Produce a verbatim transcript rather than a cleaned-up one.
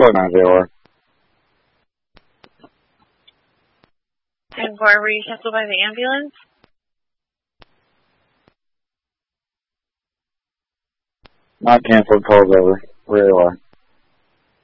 four nine zero. ten four, were you tackled by the ambulance? Not canceled, calls over. Where you are.